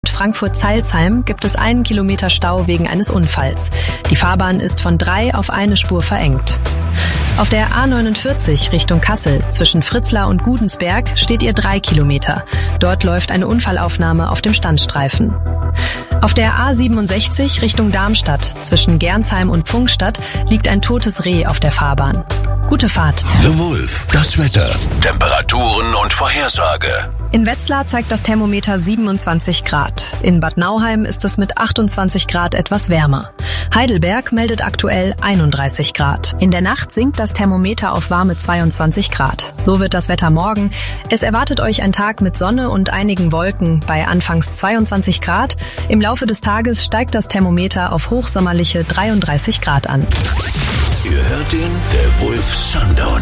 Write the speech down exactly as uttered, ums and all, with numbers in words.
Frankfurt-Zeilsheim gibt es einen Kilometer Stau wegen eines Unfalls. Die Fahrbahn ist von drei auf eine Spur verengt. Auf der A neunundvierzig Richtung Kassel zwischen Fritzlar und Gudensberg steht ihr drei Kilometer. Dort läuft eine Unfallaufnahme auf dem Standstreifen. Auf der A siebenundsechzig Richtung Darmstadt zwischen Gernsheim und Pfungstadt liegt ein totes Reh auf der Fahrbahn. Gute Fahrt. The Wolf. Das Wetter, Temperaturen und Vorhersage. In Wetzlar zeigt das Thermometer siebenundzwanzig Grad. In Bad Nauheim ist es mit achtundzwanzig Grad etwas wärmer. Heidelberg meldet aktuell einunddreißig Grad. In der Nacht sinkt das Thermometer auf warme zweiundzwanzig Grad. So wird das Wetter morgen. Es erwartet euch ein Tag mit Sonne und einigen Wolken bei anfangs zweiundzwanzig Grad. Im Laufe des Tages steigt das Thermometer auf hochsommerliche dreiunddreißig Grad an. Ihr hört den The Wolf Sundown.